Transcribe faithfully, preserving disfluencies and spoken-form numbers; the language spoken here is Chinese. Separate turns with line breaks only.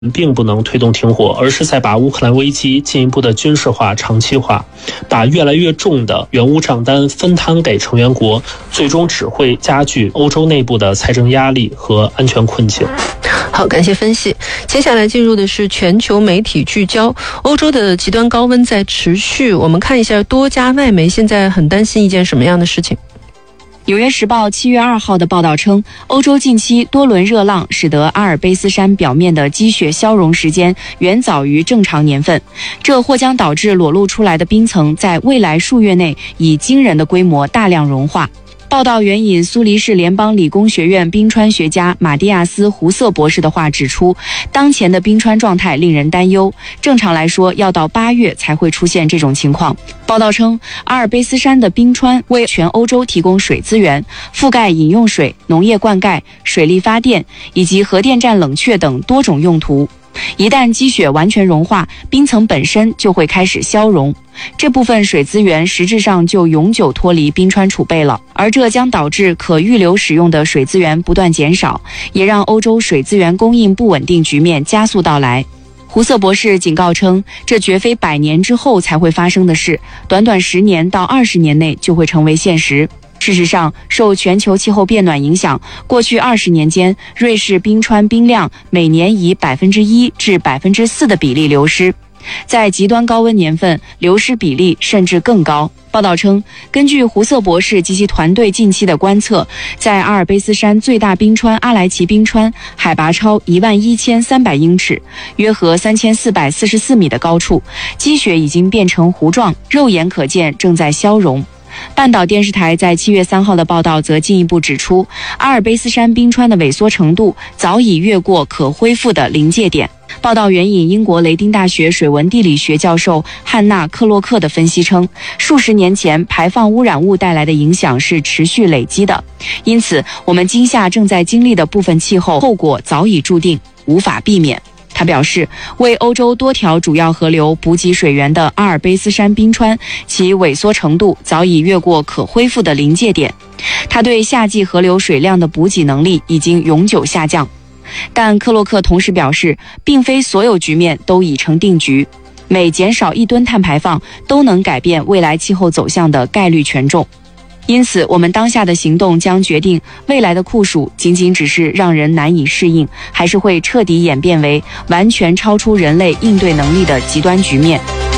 并不能推动停火，而是在把乌克兰危机进一步的军事化、长期化，把越来越重的援乌账单分摊给成员国，最终只会加剧欧洲内部的财政压力和安全困境。
好，感谢分析。接下来进入的是全球媒体聚焦。欧洲的极端高温在持续，我们看一下多家外媒现在很担心一件什么样的事情。
纽约时报七月二号的报道称，欧洲近期多轮热浪使得阿尔卑斯山表面的积雪消融时间远早于正常年份，这或将导致裸露出来的冰层在未来数月内以惊人的规模大量融化。报道援引苏黎世联邦理工学院冰川学家马蒂亚斯·胡瑟博士的话指出，当前的冰川状态令人担忧，正常来说要到八月才会出现这种情况。报道称，阿尔卑斯山的冰川为全欧洲提供水资源，覆盖饮用水、农业灌溉、水力发电以及核电站冷却等多种用途。一旦积雪完全融化，冰层本身就会开始消融，这部分水资源实质上就永久脱离冰川储备了，而这将导致可预留使用的水资源不断减少，也让欧洲水资源供应不稳定局面加速到来。胡瑟博士警告称，这绝非百年之后才会发生的事，短短十年到二十年内就会成为现实。事实上，受全球气候变暖影响，过去二十年间，瑞士冰川冰量每年以百分之一至百分之四的比例流失，在极端高温年份，流失比例甚至更高。报道称，根据胡瑟博士及其团队近期的观测，在阿尔卑斯山最大冰川阿莱奇冰川海拔超一万一千三百英尺，约合三千四百四十四米的高处，积雪已经变成糊状，肉眼可见正在消融。半岛电视台在七月三号的报道则进一步指出，阿尔卑斯山冰川的萎缩程度早已越过可恢复的临界点。报道援引英国雷丁大学水文地理学教授汉娜·克洛克的分析称，数十年前排放污染物带来的影响是持续累积的，因此我们今夏正在经历的部分气候后果早已注定，无法避免。他表示，为欧洲多条主要河流补给水源的阿尔卑斯山冰川，其萎缩程度早已越过可恢复的临界点。他对夏季河流水量的补给能力已经永久下降。但克洛克同时表示，并非所有局面都已成定局，每减少一吨碳排放都能改变未来气候走向的概率权重。因此，我们当下的行动将决定未来的酷暑仅仅只是让人难以适应，还是会彻底演变为完全超出人类应对能力的极端局面。